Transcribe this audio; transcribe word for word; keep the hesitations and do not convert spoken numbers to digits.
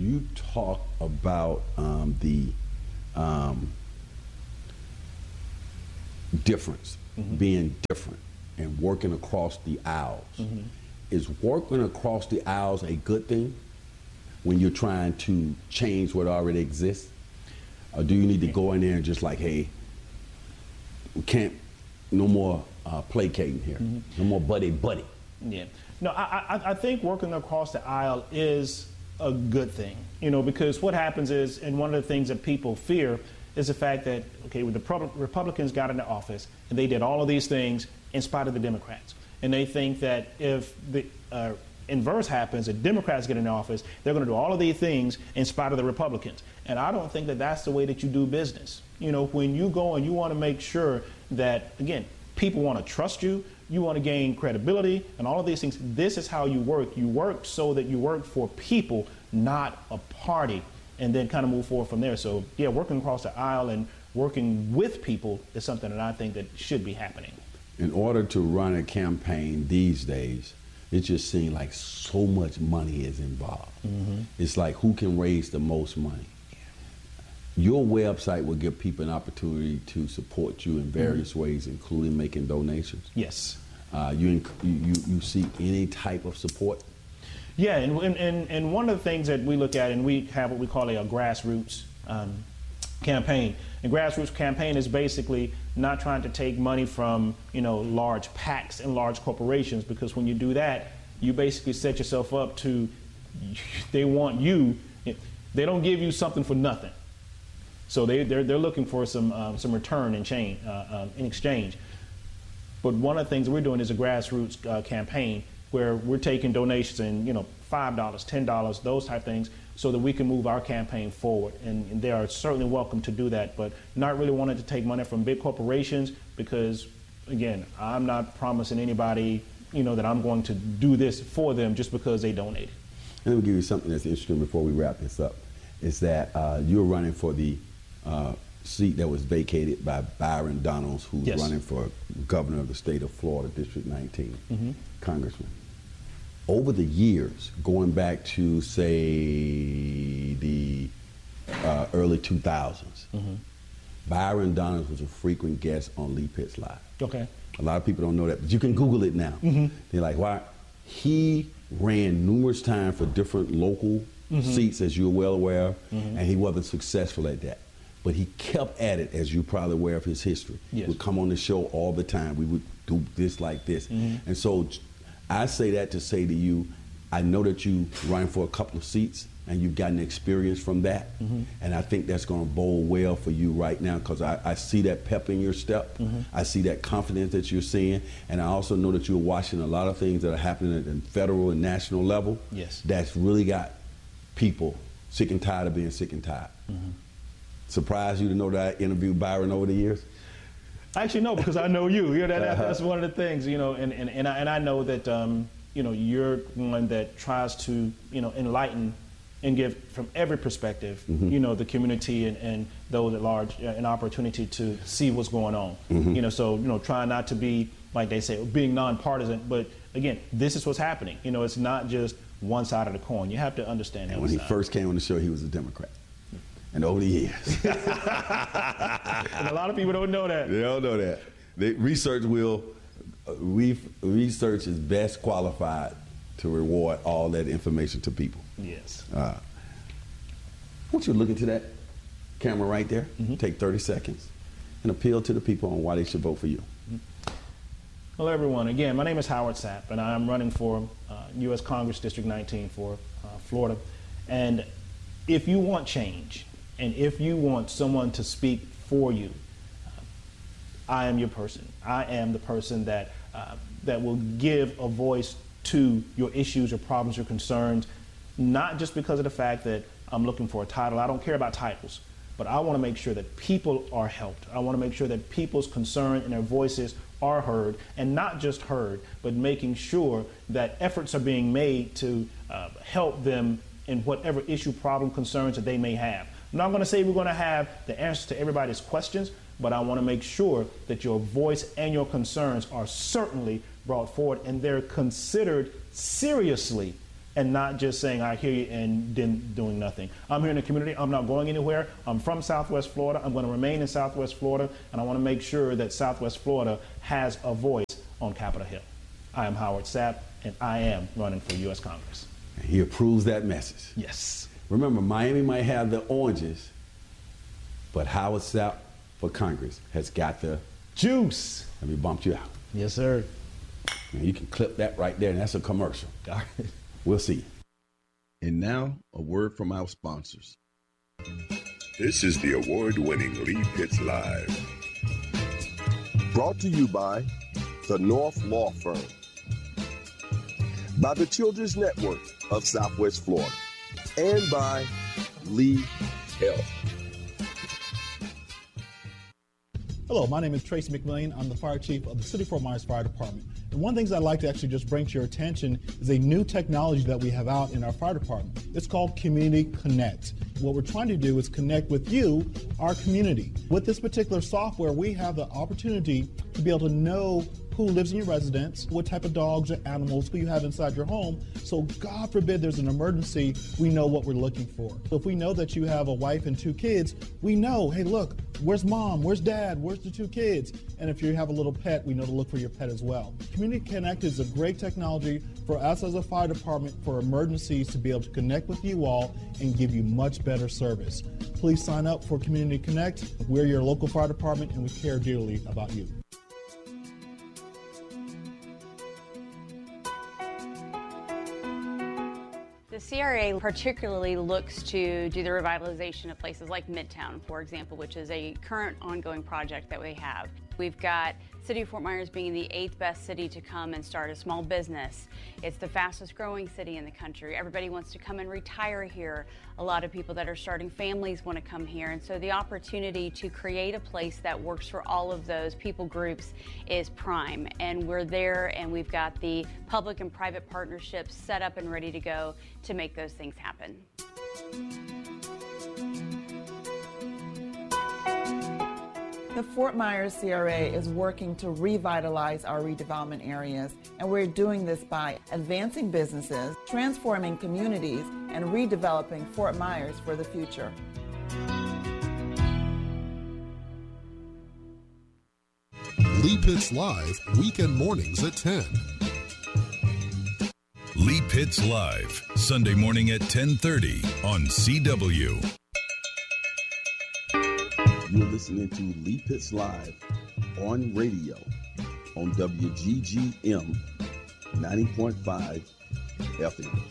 you talk about um, the um, difference, mm-hmm. being different and working across the aisles. Mm-hmm. Is working across the aisles a good thing when you're trying to change what already exists? Or do you need to go in there and just like, hey, we can't, no more uh, placating here, mm-hmm. no more buddy buddy? Yeah. No, I, I, I think working across the aisle is a good thing, you know, because what happens is, and one of the things that people fear is the fact that, okay, when the Republicans got into office and they did all of these things in spite of the Democrats, and they think that if the uh, inverse happens, the Democrats get in office, they're going to do all of these things in spite of the Republicans. And I don't think that that's the way that you do business. You know, when you go and you want to make sure that, again, people want to trust you, you want to gain credibility and all of these things, this is how you work. You work so that you work for people, not a party, and then kind of move forward from there. So, yeah, working across the aisle and working with people is something that I think that should be happening. In order to run a campaign these days, it just seems like so much money is involved. Mm-hmm. It's like who can raise the most money. Yeah. Your website will give people an opportunity to support you in various mm-hmm. ways, including making donations. Yes. Uh, you, you you seek any type of support? Yeah, and, and, and one of the things that we look at, and we have what we call a, a grassroots um, campaign. And grassroots campaign is basically not trying to take money from, you know, large PACs and large corporations, because when you do that, you basically set yourself up to, they want you, they don't give you something for nothing. So they, they're, they're looking for some, um, some return in, chain, uh, um, in exchange. But one of the things we're doing is a grassroots uh, campaign where we're taking donations and, you know, five dollars, ten dollars, those type things, so that we can move our campaign forward. And, and they are certainly welcome to do that, but not really wanting to take money from big corporations because, again, I'm not promising anybody, you know, that I'm going to do this for them just because they donated. Let me give you something that's interesting before we wrap this up, is that uh, you're running for the uh, seat that was vacated by Byron Donalds, who's yes. running for governor of the state of Florida, District nineteen, mm-hmm. congressman. Over the years, going back to, say, the uh, early two thousands, mm-hmm. Byron Donalds was a frequent guest on Lee Pitts Live. Okay. A lot of people don't know that, but you can Google it now. Mm-hmm. They're like, why? He ran numerous times for different local mm-hmm. seats, as you're well aware of, mm-hmm. and he wasn't successful at that. But he kept at it, as you're probably aware of his history. Yes. He would come on the show all the time. We would do this like this. Mm-hmm. And so I say that to say to you, I know that you run for a couple of seats and you've gotten experience from that. Mm-hmm. And I think that's going to bode well for you right now, because I, I see that pep in your step. Mm-hmm. I see that confidence that you're seeing. And I also know that you're watching a lot of things that are happening at the federal and national level. Yes. That's really got people sick and tired of being sick and tired. Mm-hmm. Surprised you to know that I interviewed Byron over the years? Actually, no, because I know you. You know, that, that's one of the things, you know, and, and, and, I, and I know that, um, you know, you're one that tries to, you know, enlighten and give from every perspective, mm-hmm. you know, the community and, and those at large uh, an opportunity to see what's going on. Mm-hmm. You know, so, you know, try not to be, like they say, being nonpartisan. But again, this is what's happening. You know, it's not just one side of the coin. You have to understand that. And when he first came on the show, he was a Democrat. And over the years. And a lot of people don't know that. They don't know that. They, research will, uh, we, research is best qualified to reward all that information to people. Yes. Uh, I want you to look into that camera right there, mm-hmm. take thirty seconds, and appeal to the people on why they should vote for you. Mm-hmm. Hello, everyone. Again, my name is Howard Sapp, and I'm running for uh, U S Congress District nineteen for uh, Florida. And if you want change, and if you want someone to speak for you, uh, I am your person. I am the person that uh, that will give a voice to your issues, your problems, your concerns, not just because of the fact that I'm looking for a title. I don't care about titles, but I want to make sure that people are helped. I want to make sure that people's concerns and their voices are heard, and not just heard, but making sure that efforts are being made to uh, help them in whatever issue, problem, concerns that they may have. I'm not going to say we're going to have the answers to everybody's questions, but I want to make sure that your voice and your concerns are certainly brought forward and they're considered seriously and not just saying, I hear you, and then doing nothing. I'm here in the community. I'm not going anywhere. I'm from Southwest Florida. I'm going to remain in Southwest Florida, and I want to make sure that Southwest Florida has a voice on Capitol Hill. I am Howard Sapp, and I am running for U S Congress. And he approves that message. Yes. Remember, Miami might have the oranges, but Howard Sapp for Congress has got the juice. Let me bump you out. Yes, sir. And you can clip that right there, and that's a commercial. All right. We'll see. And now, a word from our sponsors. This is the award-winning Lee Pitts Live. Brought to you by the North Law Firm, by the Children's Network of Southwest Florida, and by Lee Health. Hello, my name is Tracy McMillian. I'm the fire chief of the City of Fort Myers Fire Department. And one of the things I'd like to actually just bring to your attention is a new technology that we have out in our fire department. It's called Community Connect. What we're trying to do is connect with you, our community. With this particular software, we have the opportunity to be able to know who lives in your residence, what type of dogs or animals who you have inside your home. So God forbid there's an emergency, we know what we're looking for. So if we know that you have a wife and two kids, we know, hey, look, where's mom? Where's dad? Where's the two kids? And if you have a little pet, we know to look for your pet as well. Community Connect is a great technology for us as a fire department for emergencies to be able to connect with you all and give you much better service. Please sign up for Community Connect. We're your local fire department and we care dearly about you. The C R A particularly looks to do the revitalization of places like Midtown, for example, which is a current ongoing project that we have. We've got City of Fort Myers being the eighth best city to come and start a small business. It's the fastest growing city in the country. Everybody wants to come and retire here. A lot of people that are starting families want to come here. And so the opportunity to create a place that works for all of those people groups is prime. And we're there, and we've got the public and private partnerships set up and ready to go to make those things happen. The Fort Myers C R A is working to revitalize our redevelopment areas, and we're doing this by advancing businesses, transforming communities, and redeveloping Fort Myers for the future. Lee Pitts Live, weekend mornings at ten. Lee Pitts Live, Sunday morning at ten thirty on C W. You're listening to Lee Pitts Live on radio on W G G M ninety point five F M.